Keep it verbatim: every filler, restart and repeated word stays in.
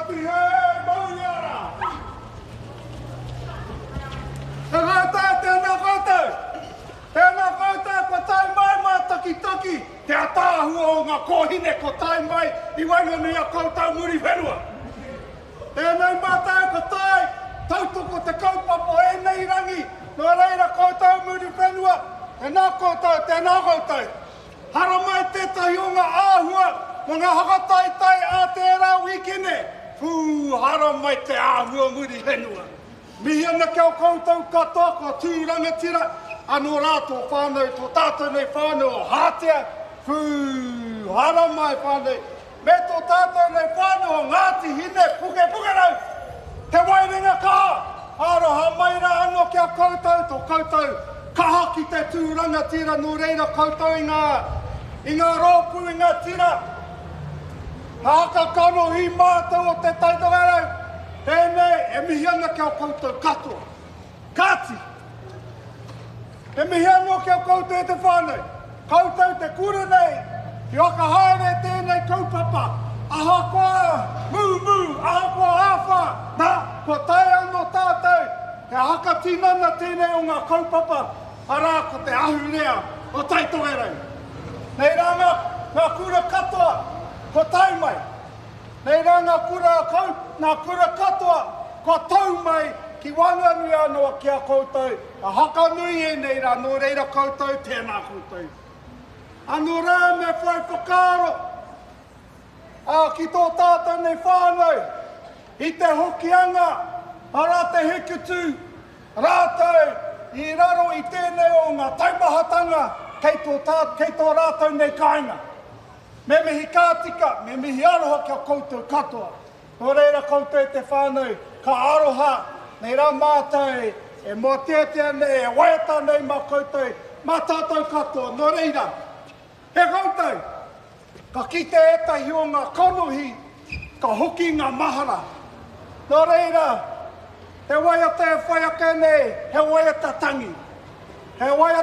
ati he mauiara. Te kata tēnā koutou. Tēnā koutou ko tai mai mā taki taki. Te atāhua o ngā kohine ko tai mai i wainganui a koutou muri whenua. Tēnei mātou ko tai tautoko te kaupapa e nei rangi. Nō reira koutou muri whenua. Tēnā koutou, tēnā koutou. Hara mai tētahi o ngā āhua. Mo ngā hakatai tai a tērā wikene. Fū, hara mai te āhua muri whenua. Mihi ana kia o koutou katoa ko tūranga tira. Anō rātou whānau, tō tātou nei whānau o hātea. Fū, hara mai whānau. Me tō tātou nei whānau o Ngāti Hine, puke puke rau. Te wairinga kaha. Aroha mai rā anō kia koutou, tō koutou. Kaha ki te tūranga tira, nō reira koutou i ngā, i ngā rōpū i ngā tira. Haka kano i mātou o te taitarau. Tēnei, e mihi ana kia koutou katoa. Kāti. E mihi ana kia koutou e te whānau. Koutou te kura nei. Ki waka haere tēnei kaupapa. Aha koa mū mū, aha koa āwha. Nā, ko tai anō tātou. He haka tinana tēnei o ngā kaupapa. Arā ko te ahu rea o taitogerau. Nei rā ngā, ngā kura katoa. Ko tau mai. Nei rā ngā kura, kau, ngā kura katoa, ko tau mai ki wanganui anō kia koutou. A haka nui e nei rā, nō reira koutou, tēnā koutou. Anō rā me whai whakaro. A ki tō tātou nei whānau. I te hokianga, arā te hekutu, rātou, i raro i tēnei o ngā taumahatanga, kei tō, tā, kei tō rātou nei kāinga. Me mihi kātika, me mihi aroha kia koutou katoa. Nō reira koutou te whānau, ka aroha, nei rā mātou, e mō tētea nei, e waiata nei mā koutou, mā tātou katoa, nō reira. He koutou, ka kite etahi o ngā konohi, ka hoki ngā mahara. Nō reira, he waiata e whaiaka nei, he waiata tangi. He waiata